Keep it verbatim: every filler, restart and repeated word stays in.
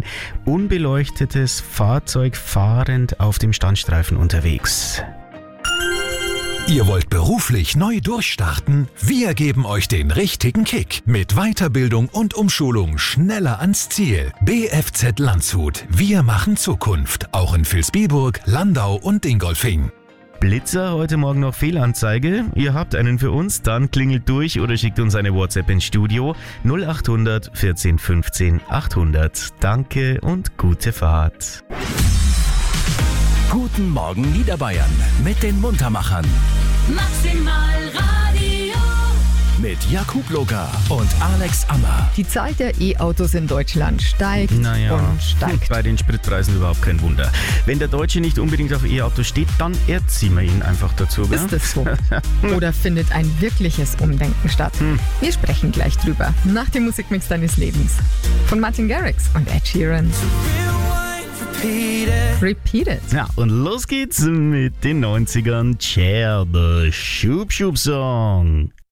ein unbeleuchtetes Fahrzeug fahrend auf dem Standstreifen unterwegs. Ihr wollt beruflich neu durchstarten? Wir geben euch den richtigen Kick. Mit Weiterbildung und Umschulung schneller ans Ziel. B F Z Landshut. Wir machen Zukunft. Auch in Vilsbiburg, Landau und Dingolfing. Blitzer, heute Morgen noch Fehlanzeige. Ihr habt einen für uns, dann klingelt durch oder schickt uns eine WhatsApp ins Studio null acht hundert vierzehn fünfzehn achthundert. Danke und gute Fahrt. Guten Morgen Niederbayern mit den Muntermachern. Maximal Radio. Mit Jakub Loga und Alex Ammer. Die Zahl der E-Autos in Deutschland steigt Naja, und steigt. bei den Spritpreisen überhaupt kein Wunder. Wenn der Deutsche nicht unbedingt auf E-Autos steht, dann erziehen wir ihn einfach dazu. Gell? Ist es so? Oder findet ein wirkliches Umdenken statt? Hm. Wir sprechen gleich drüber. Nach dem Musikmix deines Lebens. Von Martin Garrix und Ed Sheeran. Repeat it. Ja, und los geht's mit den neunzigern. Cher, the Schub Schub Song.